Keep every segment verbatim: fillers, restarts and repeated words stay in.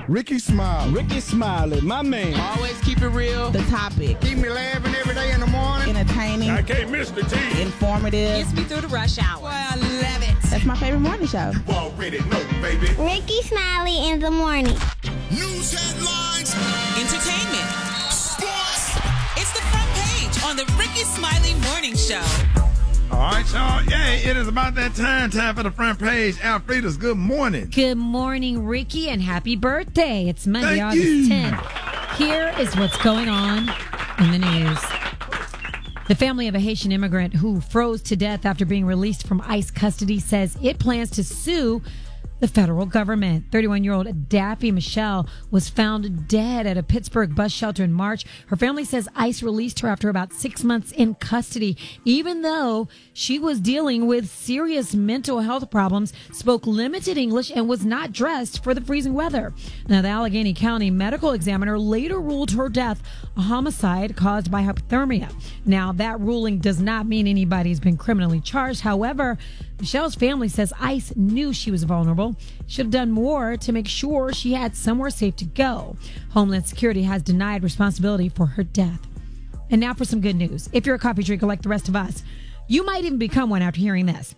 Ricky Smiley. Ricky Smiley, my man. Always keep it real. The topic. Keep me laughing every day in the morning. Entertaining. I can't miss the tea. Informative. Gets me through the rush hour. Well, I love it. That's my favorite morning show. You already know, baby. Ricky Smiley in the morning. News headlines. Entertainment. Sports. It's the front page on the Ricky Smiley Morning Show. All right, y'all. Yeah, it is about that time. Time for the front page. Alfreda's good morning. Good morning, Ricky, and happy birthday. It's Monday, Thank August you. tenth. Here is what's going on in the news. The family of a Haitian immigrant who froze to death after being released from ICE custody says it plans to sue the federal government. thirty-one-year-old Daffy Michelle was found dead at a Pittsburgh bus shelter in March. Her family says ICE released her after about six months in custody, even though she was dealing with serious mental health problems, spoke limited English, and was not dressed for the freezing weather. Now, the Allegheny County medical examiner later ruled her death a homicide caused by hypothermia. Now, that ruling does not mean anybody's been criminally charged. However, Michelle's family says ICE knew she was vulnerable, should have done more to make sure she had somewhere safe to go. Homeland Security has denied responsibility for her death. And now for some good news. If you're a coffee drinker like the rest of us, you might even become one after hearing this.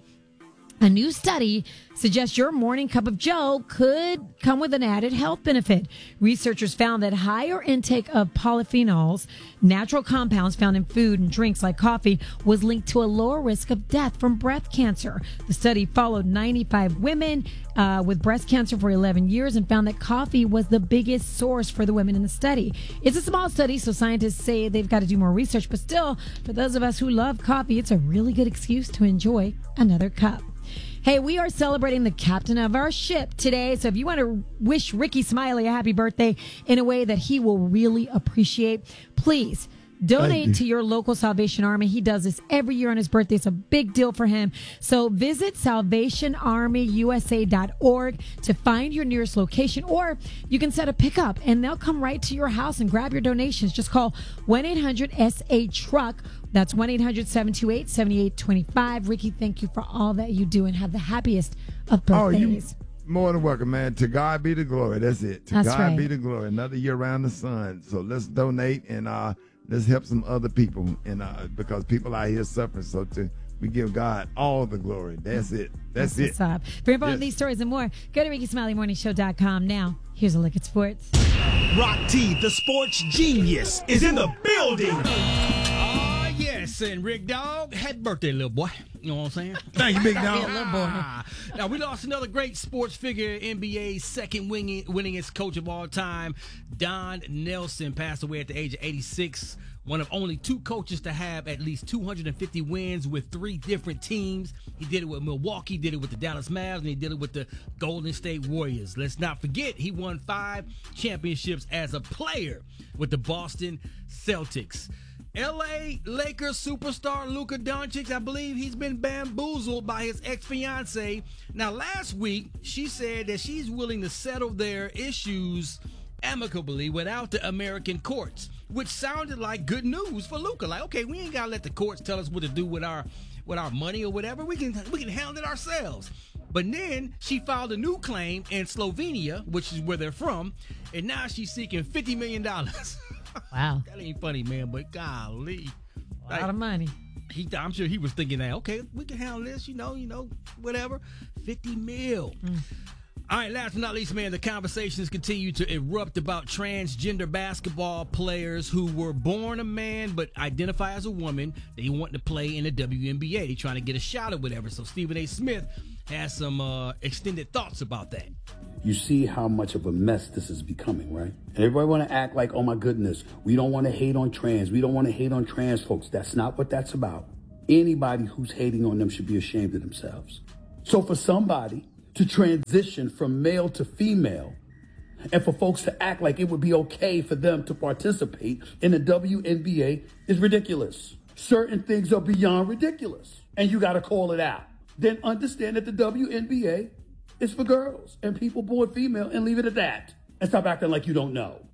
A new study suggests your morning cup of joe could come with an added health benefit. Researchers found that higher intake of polyphenols, natural compounds found in food and drinks like coffee, was linked to a lower risk of death from breast cancer. The study followed ninety-five women uh, with breast cancer for eleven years and found that coffee was the biggest source for the women in the study. It's a small study, so scientists say they've got to do more research, but still, for those of us who love coffee, it's a really good excuse to enjoy another cup. Hey, we are celebrating the captain of our ship today. So if you want to wish Ricky Smiley a happy birthday in a way that he will really appreciate, please donate you. to your local Salvation Army. He does this every year on his birthday. It's a big deal for him. So visit salvation army u s a dot org to find your nearest location, or you can set a pickup and they'll come right to your house and grab your donations. Just call one eight hundred S A truck. That's one eight hundred seven two eight seven eight two five. Ricky, thank you for all that you do and have the happiest of birthdays. Oh, you more than welcome, man. To God be the glory. That's it. To That's God right. be the glory. Another year around the sun. So let's donate and uh, let's help some other people. And uh, because people out here suffering, so to we give God all the glory. That's it. That's, That's it. What's up. For info yes. on these stories and more, go to ricky smiley morning show dot com. Now, here's a look at sports. Rock T, the sports genius, is in the building. Oh, yes, and Rick Dog, happy birthday, little boy. You know what I'm saying? Thank you, big dog. Yeah, little boy. Ah. Now, we lost another great sports figure, N B A's second winning, winningest coach of all time. Don Nelson passed away at the age of eighty-six. One of only two coaches to have at least two hundred fifty wins with three different teams. He did it with Milwaukee, did it with the Dallas Mavs, and he did it with the Golden State Warriors. Let's not forget, he won five championships as a player with the Boston Celtics. L A Lakers superstar Luka Doncic, I believe he's been bamboozled by his ex-fiancée. Now, last week, she said that she's willing to settle their issues amicably without the American courts, which sounded like good news for Luka. Like, okay, we ain't gotta let the courts tell us what to do with our with our money or whatever. We can we can handle it ourselves. But then she filed a new claim in Slovenia, which is where they're from, and now she's seeking fifty million dollars. Wow. That ain't funny, man, but golly. A lot of money. He, I'm sure he was thinking that, okay, we can handle this, you know, you know, whatever. fifty mil. Mm. All right, last but not least, man, the conversations continue to erupt about transgender basketball players who were born a man but identify as a woman. They want to play in the W N B A. They're trying to get a shot or whatever. So Stephen A. Smith has some uh, extended thoughts about that. You see how much of a mess this is becoming, right? And everybody want to act like, oh my goodness, we don't want to hate on trans. We don't want to hate on trans folks. That's not what that's about. Anybody who's hating on them should be ashamed of themselves. So for somebody to transition from male to female, and for folks to act like it would be okay for them to participate in the W N B A is ridiculous. Certain things are beyond ridiculous, and you got to call it out. Then understand that the W N B A is for girls and people born female, and leave it at that. And stop acting like you don't know.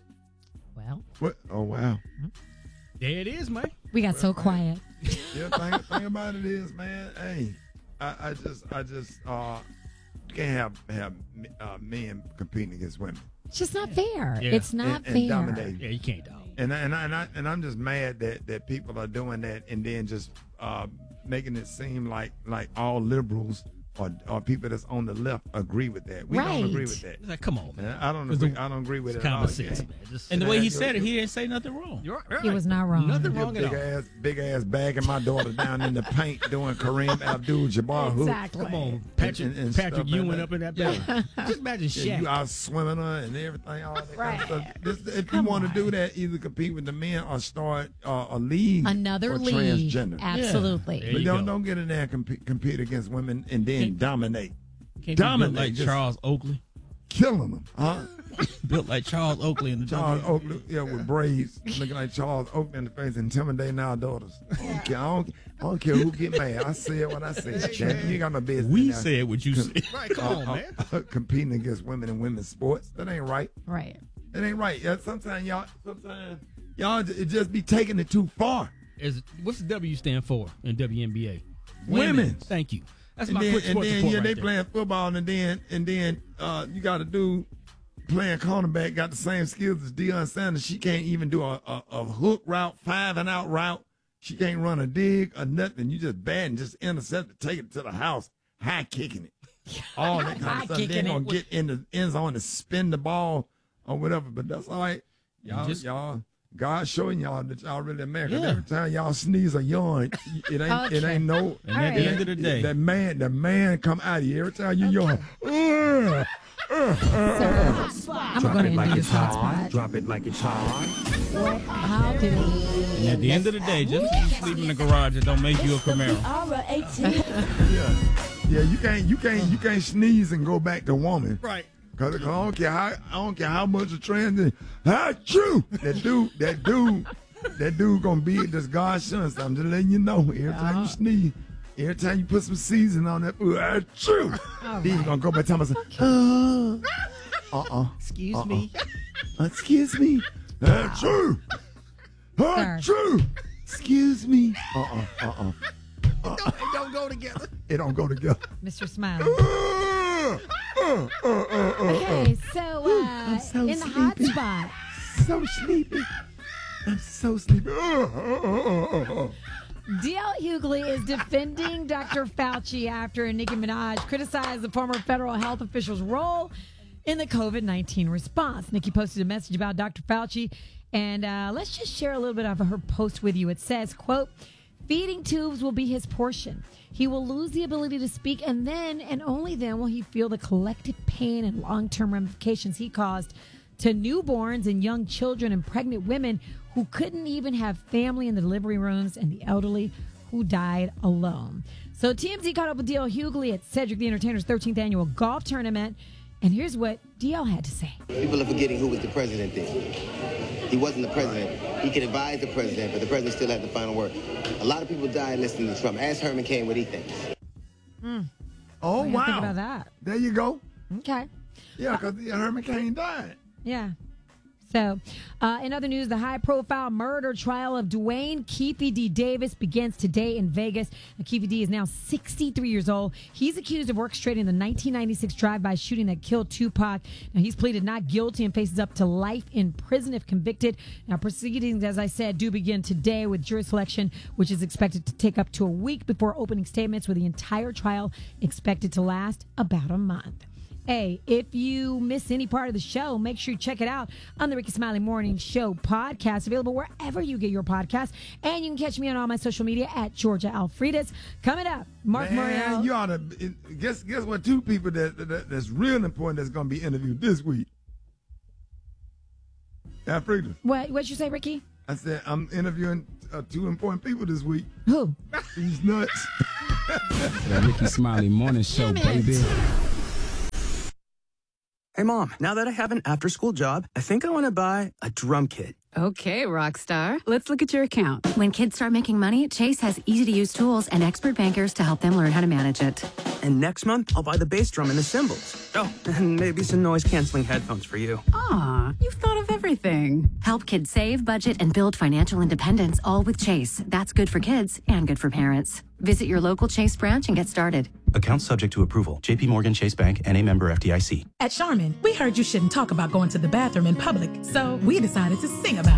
Well. What? Oh, wow. There it is, man. We got so quiet. Yeah, thing, thing about it is, man, hey, I, I just, I just, uh, you can't have have uh, men competing against women. It's just not fair. Yeah. It's not and, and fair. dominate. Yeah, you can't dog. And I- and I, and I, and I'm just mad that, that people are doing that and then just uh, making it seem like like all liberals or, or people that's on the left agree with that. We Right. don't agree with that. Like, come on, man. And I don't It's agree. the- I don't agree with It's it at all. common sense, Yeah. man. Just And the sit way down. he said it, he didn't say nothing wrong. You're right. He was not wrong. Nothing Your wrong at big all. ass, big ass bagging my daughter down in the paint doing Kareem Abdul-Jabbar hoop. Exactly. Come on, Patrick. And- and Patrick stuff like Ewing that. up in that Yeah. building. Just imagine Yeah, Shaq. you out swimming her and everything, all that Right. kind of stuff. This, if Come you want to on. do that, either compete with the men or start uh, a league Another for league. transgender. Absolutely. There But you don't go. don't get in there and compete, compete against women and then Can't- dominate, Can't be built dominate, like just Charles Oakley. killing them, huh? Built like Charles Oakley in the Charles W. Oakley, yeah, with braids, looking like Charles Oakley in the face, intimidating our daughters. I don't care. I don't, I don't care who get mad. I said what I said. Champ. You ain't got no business. We in there said what you said. Right, come on, uh, man. uh, competing against women in women's sports. That ain't right. Right. It ain't right. Yeah, sometimes y'all, sometimes y'all j- it just be taking it too far. Is what's the W stand for in W N B A? Women's. Thank you. That's And my then, quick and sports then report yeah, right they there. playing football, and then and then uh, you got a dude playing cornerback got the same skills as Deion Sanders. She can't even do a, a, a hook route, five and out route. She can't run a dig or nothing. You just bad and just intercept it, take it to the house, high kicking it, all that kind High of stuff. kicking Then it gonna with- get in the end zone and spin the ball or whatever. But that's all right. Y'all, just- y'all. God showing y'all that y'all really American. Yeah. Every time y'all sneeze or yawn, it ain't it Okay. ain't no. And All at the right. end of the day, That man, the man come out of you every time you yawn. "Ugh, I'm going to introduce hotspot. Drop it like it's hot. What? How did it? and at the end of the day, just because you sleep in the garage, it don't make you a Camaro. Yeah, yeah. You can't, you can't, you can't sneeze and go back to woman. Right. Cause, 'cause I don't care how, I don't care how much of trans. Achoo! That dude, that dude, that dude gonna be this God's son. So I'm just letting you know. Every time you sneeze, every time you put some season on that food, achoo! Then you gonna go back to my son. Uh, uh-uh. Excuse Uh-uh. me. Excuse me. Achoo! Sir. Achoo! Excuse me. Uh-uh. Uh-uh. They don't go together. It don't go together. Mister Smiley. Uh, uh, uh, uh, uh, Okay, so, uh, I'm so in the hot sleepy. spot, So sleepy. I'm so sleepy. Uh, uh, uh, uh, uh. D L Hughley is defending Doctor Fauci after Nicki Minaj criticized the former federal health official's role in the COVID nineteen response. Nicki posted a message about Doctor Fauci, and uh, let's just share a little bit of her post with you. It says, quote, "Feeding tubes will be his portion. He will lose the ability to speak, and then and only then will he feel the collective pain and long-term ramifications he caused to newborns and young children and pregnant women who couldn't even have family in the delivery rooms and the elderly who died alone." So T M Z caught up with D L Hughley at Cedric the Entertainer's thirteenth annual golf tournament, and here's what D L had to say. People are forgetting who was the president then. He wasn't the president. He could advise the president, but the president still had the final word. A lot of people died listening to Trump. Ask Herman Cain what he thinks. Mm. Oh, What do you wow. think about that? There you go. Okay. Yeah, because Herman Cain died. Yeah. So, uh, in other news, the high-profile murder trial of Dwayne Keefe D. Davis begins today in Vegas. Now, Keefe D. is now sixty-three years old. He's accused of orchestrating the nineteen ninety-six drive-by shooting that killed Tupac. Now, he's pleaded not guilty and faces up to life in prison if convicted. Now, proceedings, as I said, do begin today with jury selection, which is expected to take up to a week before opening statements, with the entire trial expected to last about a month. Hey, if you miss any part of the show, make sure you check it out on the Ricky Smiley Morning Show podcast, available wherever you get your podcasts. And you can catch me on all my social media at Georgia Alfredas. Coming up, Mark Man, Morial. you ought to guess. Guess what? Two people that, that that's real important that's going to be interviewed this week. Alfreda. What? What'd you say, Ricky? I said I'm interviewing uh, two important people this week. Who? These nuts. The Ricky Smiley Morning Show, baby. Hey, Mom, now that I have an after-school job, I think I want to buy a drum kit. Okay, Rockstar. Let's look at your account. When kids start making money, Chase has easy-to-use tools and expert bankers to help them learn how to manage it. And next month, I'll buy the bass drum and the cymbals. Oh, and maybe some noise-canceling headphones for you. Aw, you've thought of everything. Help kids save, budget, and build financial independence, all with Chase. That's good for kids and good for parents. Visit your local Chase branch and get started. Account subject to approval. J P Morgan Chase Bank and a member F D I C. At Charmin, we heard you shouldn't talk about going to the bathroom in public, so we decided to sing about it.